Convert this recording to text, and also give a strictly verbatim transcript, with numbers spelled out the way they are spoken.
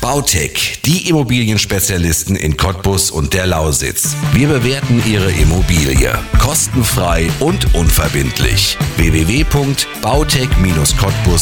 Bautec, die Immobilienspezialisten in Cottbus und der Lausitz. Wir bewerten Ihre Immobilie kostenfrei und unverbindlich. w w w punkt bautec Bindestrich cottbus